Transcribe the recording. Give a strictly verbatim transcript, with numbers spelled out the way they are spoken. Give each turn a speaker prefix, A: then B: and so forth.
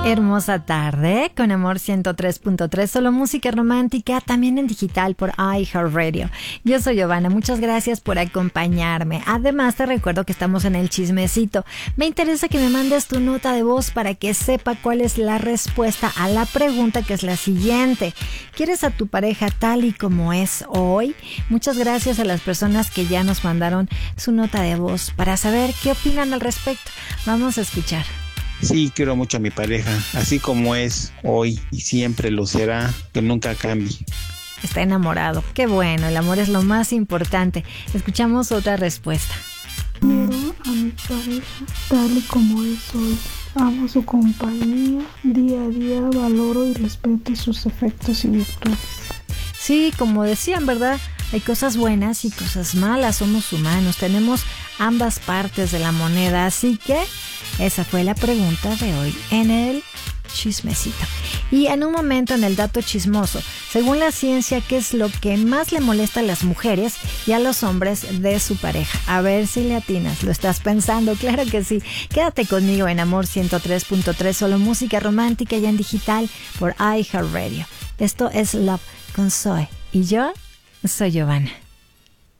A: Hermosa tarde con Amor ciento tres punto tres, solo música romántica, también en digital por iHeartRadio. Yo soy Giovanna, muchas gracias por acompañarme. Además te recuerdo que estamos en el chismecito. Me interesa que me mandes tu nota de voz para que sepa cuál es la respuesta a la pregunta, que es la siguiente. ¿Quieres a tu pareja tal y como es hoy? Muchas gracias a las personas que ya nos mandaron su nota de voz para saber qué opinan al respecto. Vamos a escuchar.
B: Sí, quiero mucho a mi pareja, así como es hoy y siempre lo será, que nunca cambie.
A: Está enamorado. Qué bueno, el amor es lo más importante. Escuchamos otra respuesta.
C: Quiero a mi pareja tal y como es hoy. Amo su compañía, día a día valoro y respeto sus efectos y virtudes.
A: Sí, como decían, ¿verdad? Hay cosas buenas y cosas malas, somos humanos, tenemos ambas partes de la moneda, así que esa fue la pregunta de hoy en el chismecito. Y en un momento en el dato chismoso, según la ciencia, ¿qué es lo que más le molesta a las mujeres y a los hombres de su pareja? A ver si le atinas, ¿lo estás pensando? Claro que sí. Quédate conmigo en Amor ciento tres punto tres, solo música romántica y en digital por iHeartRadio. Esto es Love con Zoe y yo soy Giovanna.